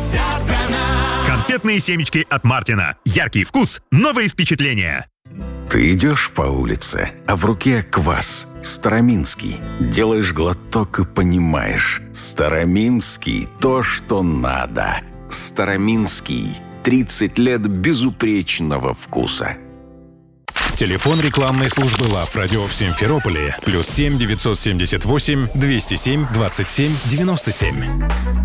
вся страна. Конфетные семечки от Мартина. Яркий вкус, новые впечатления. Ты идешь по улице, а в руке квас. Староминский. Делаешь глоток и понимаешь. Староминский – то, что надо. Староминский. 30 лет безупречного вкуса. Телефон рекламной службы ЛАВ радио в Симферополе +7 978 207 27 97.